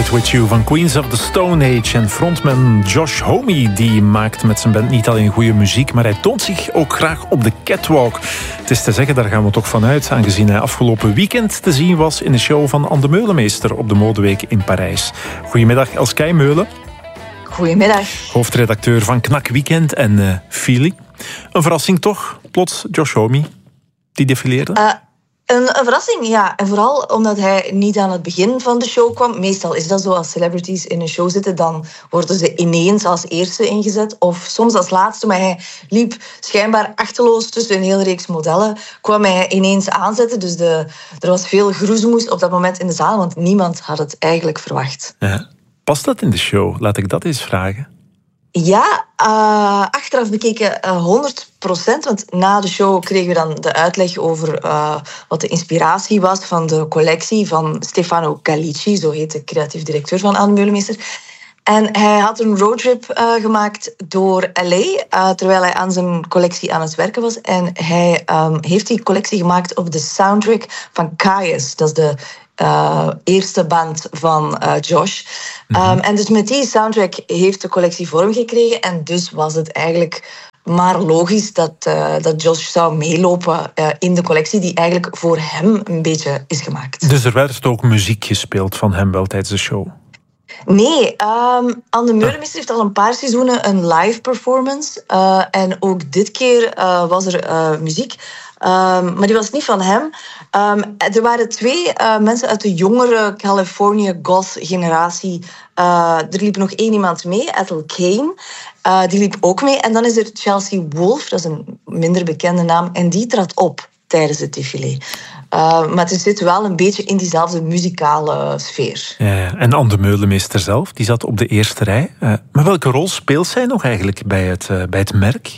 It With You van Queens of the Stone Age. En frontman Josh Homme die maakt met zijn band niet alleen goede muziek, maar hij toont zich ook graag op de catwalk. Het is te zeggen, daar gaan we toch vanuit, aangezien hij afgelopen weekend te zien was in de show van Anne de Meulemeester op de Modeweek in Parijs. Goedemiddag Elskei Meulen. Goedemiddag. Hoofdredacteur van Knak Weekend en Feeling. Een verrassing toch, plots Josh Homme die defileerde? Een verrassing, ja. En vooral omdat hij niet aan het begin van de show kwam. Meestal is dat zo, als celebrities in een show zitten, dan worden ze ineens als eerste ingezet. Of soms als laatste, maar hij liep schijnbaar achteloos tussen een hele reeks modellen. Kwam hij ineens aanzetten, dus er was veel groezemoes op dat moment in de zaal, want niemand had het eigenlijk verwacht. Ja. Past dat in de show? Laat ik dat eens vragen. Ja, achteraf bekeken 100%. Want na de show kregen we dan de uitleg over wat de inspiratie was van de collectie van Stefano Gallicci, zo heet de creatief directeur van Anne de Meulemeester. En hij had een roadtrip gemaakt door L.A. Terwijl hij aan zijn collectie aan het werken was. En hij heeft die collectie gemaakt op de soundtrack van Caius. Dat is de eerste band van Josh. En dus met die soundtrack heeft de collectie vorm gekregen. En dus was het eigenlijk maar logisch dat Josh zou meelopen in de collectie die eigenlijk voor hem een beetje is gemaakt. Dus er werd ook muziek gespeeld van hem wel tijdens de show? Nee, Anne de Meulemeester heeft al een paar seizoenen een live performance. En ook dit keer was er muziek. Maar die was niet van hem. Er waren twee mensen uit de jongere California goth-generatie. Er liep nog één iemand mee, Ethel Cain. Die liep ook mee. En dan is er Chelsea Wolfe, dat is een minder bekende naam. En die trad op tijdens het défilé. Maar het zit wel een beetje in diezelfde muzikale sfeer. Ja, en Anne de Meulemeester zelf, die zat op de eerste rij. Maar welke rol speelt zij nog eigenlijk bij het merk?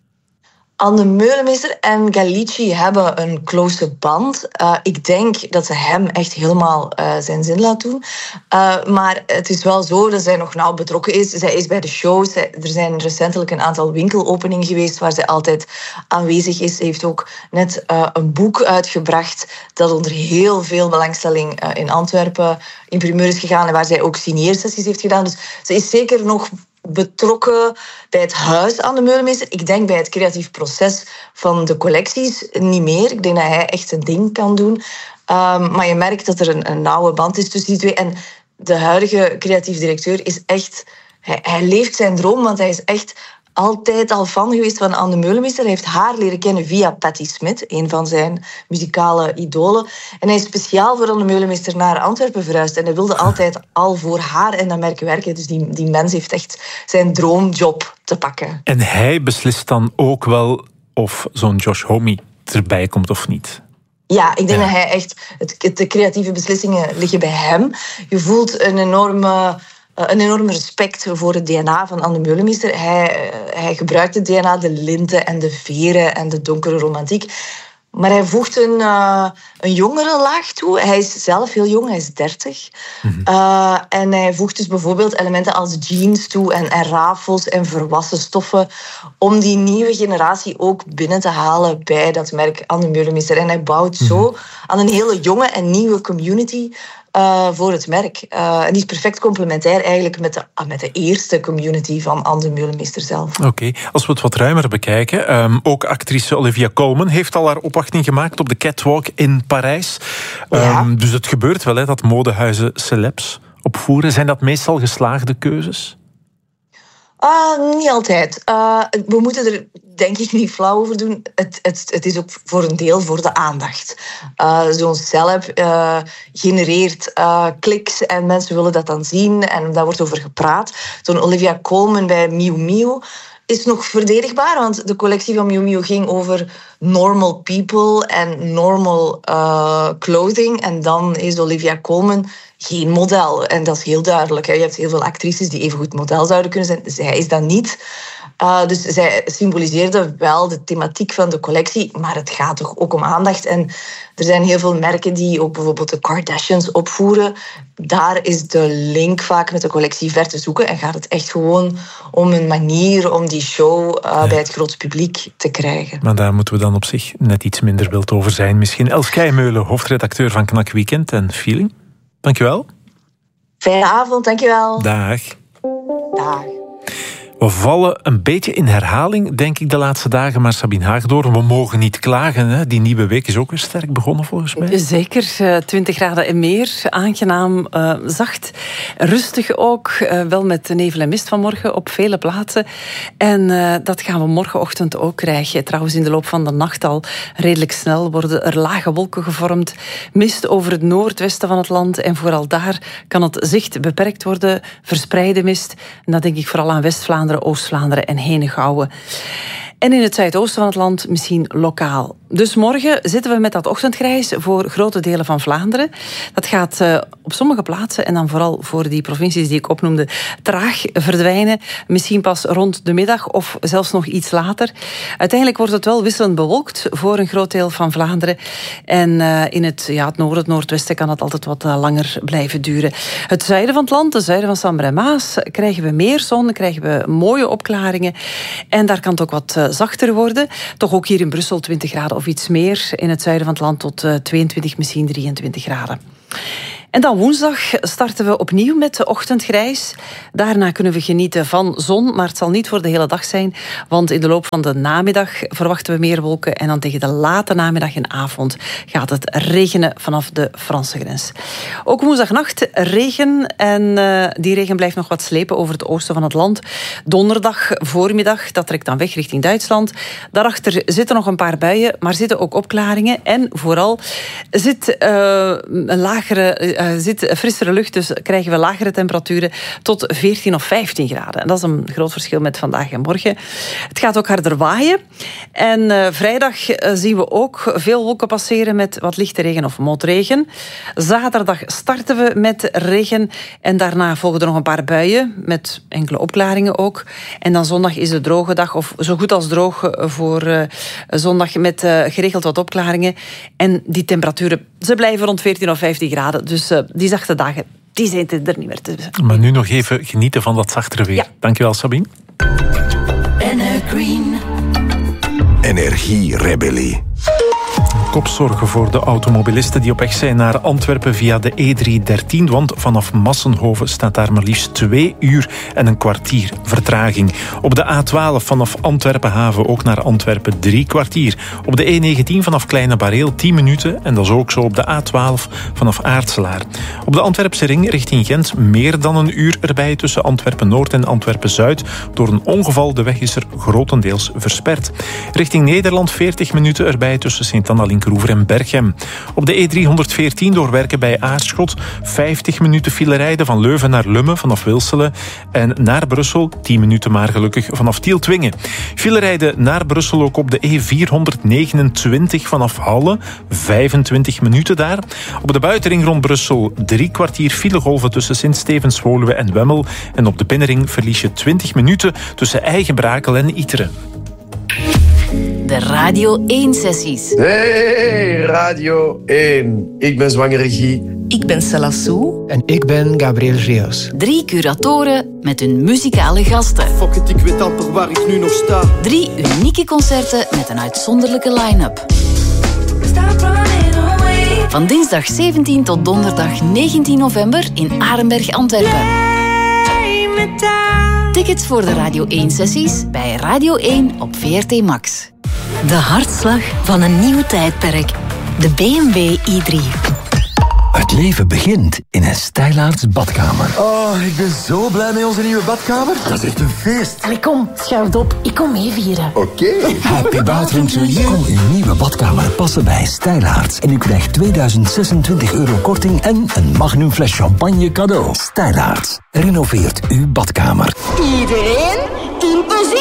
Anne de Meulemeester en Gallicci hebben een close band. Ik denk dat ze hem echt helemaal zijn zin laat doen. Maar het is wel zo dat zij nog nauw betrokken is. Zij is bij de shows. Er zijn recentelijk een aantal winkelopeningen geweest waar zij altijd aanwezig is. Ze heeft ook net een boek uitgebracht dat onder heel veel belangstelling in Antwerpen in primeur is gegaan en waar zij ook signeersessies heeft gedaan. Dus ze is zeker nog betrokken bij het huis aan de Meulemeester. Ik denk bij het creatief proces van de collecties niet meer. Ik denk dat hij echt een ding kan doen. Maar je merkt dat er een nauwe band is tussen die twee. En de huidige creatief directeur is echt... Hij leeft zijn droom, want hij is echt altijd al fan geweest van Anne de Meulemeester. Hij heeft haar leren kennen via Patti Smith, een van zijn muzikale idolen. En hij is speciaal voor Anne de Meulemeester naar Antwerpen verhuisd. En hij wilde altijd al voor haar en dat merk werken. Dus die mens heeft echt zijn droomjob te pakken. En hij beslist dan ook wel of zo'n Josh Homme erbij komt of niet? Ja, ik denk dat hij echt... De creatieve beslissingen liggen bij hem. Je voelt een enorm respect voor het DNA van Anne de Meulemeester. Hij gebruikt het DNA, de linten en de veren en de donkere romantiek. Maar hij voegt een jongere laag toe. Hij is zelf heel jong, hij is 30. En hij voegt dus bijvoorbeeld elementen als jeans toe en rafels en verwassen stoffen om die nieuwe generatie ook binnen te halen bij dat merk Anne de Meulemeester. En hij bouwt zo aan een hele jonge en nieuwe community voor het merk. En die is perfect complementair eigenlijk met de eerste community van Anne de Meulemeester zelf. Oké, als we het wat ruimer bekijken. Ook actrice Olivia Colman heeft al haar opwachting gemaakt op de catwalk in Parijs. Ja. Dus het gebeurt wel dat modehuizen celebs opvoeren. Zijn dat meestal geslaagde keuzes? Niet altijd. We moeten er denk ik niet flauw over doen. Het is ook voor een deel voor de aandacht. Zo'n celeb genereert kliks en mensen willen dat dan zien en daar wordt over gepraat. Zo'n Olivia Colman bij Miu Miu is nog verdedigbaar, want de collectie van Miu Miu ging over normal people en normal clothing. En dan is Olivia Colman geen model. En dat is heel duidelijk. Je hebt heel veel actrices die evengoed model zouden kunnen zijn. Zij is dat niet. Dus zij symboliseerde wel de thematiek van de collectie, maar het gaat toch ook om aandacht. En er zijn heel veel merken die ook bijvoorbeeld de Kardashians opvoeren. Daar is de link vaak met de collectie ver te zoeken en gaat het echt gewoon om een manier om die show bij het grote publiek te krijgen. Maar daar moeten we dan op zich net iets minder wild over zijn. Misschien Elskei Meulen, hoofdredacteur van Knak Weekend en Feeling. Dankjewel. Fijne avond, dankjewel. Dag. Dag. We vallen een beetje in herhaling, denk ik, de laatste dagen. Maar Sabine Haagdoorn, we mogen niet klagen. Hè? Die nieuwe week is ook weer sterk begonnen, volgens mij. Zeker, 20 graden en meer. Aangenaam, zacht. Rustig ook. Wel met nevel en mist vanmorgen op vele plaatsen. En dat gaan we morgenochtend ook krijgen. Trouwens, in de loop van de nacht al redelijk snel worden er lage wolken gevormd. Mist over het noordwesten van het land. En vooral daar kan het zicht beperkt worden. Verspreide mist. En dat denk ik vooral aan West-Vlaanderen, Oost-Vlaanderen en Henegouwen. En in het zuidoosten van het land misschien lokaal. Dus morgen zitten we met dat ochtendgrijs voor grote delen van Vlaanderen. Dat gaat op sommige plaatsen, en dan vooral voor die provincies die ik opnoemde, traag verdwijnen. Misschien pas rond de middag of zelfs nog iets later. Uiteindelijk wordt het wel wisselend bewolkt voor een groot deel van Vlaanderen. En in het noorden, het noordwesten kan het altijd wat langer blijven duren. Het zuiden van het land, het zuiden van Sambre en Maas, krijgen we meer zon, krijgen we mooie opklaringen. En daar kan het ook wat zachter worden. Toch ook hier in Brussel 20 graden of iets meer. In het zuiden van het land tot 22, misschien 23 graden. En dan woensdag starten we opnieuw met de ochtendgrijs. Daarna kunnen we genieten van zon, maar het zal niet voor de hele dag zijn, want in de loop van de namiddag verwachten we meer wolken en dan tegen de late namiddag en avond gaat het regenen vanaf de Franse grens. Ook woensdagnacht regen en die regen blijft nog wat slepen over het oosten van het land. Donderdag voormiddag, dat trekt dan weg richting Duitsland. Daarachter zitten nog een paar buien, maar zitten ook opklaringen en vooral zit frissere lucht, dus krijgen we lagere temperaturen tot 14 of 15 graden. En dat is een groot verschil met vandaag en morgen. Het gaat ook harder waaien. En vrijdag zien we ook veel wolken passeren met wat lichte regen of motregen. Zaterdag starten we met regen en daarna volgen er nog een paar buien met enkele opklaringen ook. En dan zondag is de droge dag, of zo goed als droog voor zondag met geregeld wat opklaringen. En die temperaturen, ze blijven rond 14 of 15 graden. Dus die zachte dagen, die zijn er niet meer tussen. Maar nu nog even genieten van dat zachtere weer. Ja. Dankjewel, Sabine. Green. Energierebellie. Kopzorgen voor de automobilisten die op weg zijn naar Antwerpen via de E313, want vanaf Massenhoven staat daar maar liefst 2 uur en een kwartier vertraging. Op de A12 vanaf Antwerpen-Haven ook naar Antwerpen 3 kwartier. Op de E19 vanaf Kleine Bareel 10 minuten en dat is ook zo op de A12 vanaf Aartselaar. Op de Antwerpse ring richting Gent meer dan een uur erbij tussen Antwerpen-Noord en Antwerpen-Zuid. Door een ongeval, de weg is er grotendeels versperd. Richting Nederland 40 minuten erbij tussen Sint-Anna, Linkeroever en Berchem. Op de E314 door Werken bij Aarschot 50 minuten file rijden van Leuven naar Lummen vanaf Wilselen en naar Brussel 10 minuten maar gelukkig vanaf Tieltwingen. File rijden naar Brussel ook op de E429 vanaf Halle 25 minuten daar. Op de buitenring rond Brussel 3 kwartier filegolven tussen Sint-Stevens, Woluwe en Wemmel en op de binnenring verlies je 20 minuten tussen Eigenbrakel en Iteren. De Radio 1-sessies. Hey, Radio 1. Ik ben zwangere Guy. Ik ben Salassou. En ik ben Gabriel Rios. 3 curatoren met hun muzikale gasten. Fuck it, ik weet amper waar ik nu nog sta. 3 unieke concerten met een uitzonderlijke line-up. Van dinsdag 17 tot donderdag 19 november in Arenberg, Antwerpen. Tickets voor de Radio 1-sessies bij Radio 1 op VRT Max. De hartslag van een nieuw tijdperk. De BMW i3. Het leven begint in een Stijlaarts badkamer. Oh, ik ben zo blij met onze nieuwe badkamer. Dat is echt een feest. Allee, kom, schuif op. Ik kom mee vieren. Oké. Happy bathroom to you. Kom uw nieuwe badkamer passen bij Stijlaarts. En u krijgt €2026 korting en een magnum fles champagne cadeau. Stijlaarts. Renoveert uw badkamer. Iedereen in positie.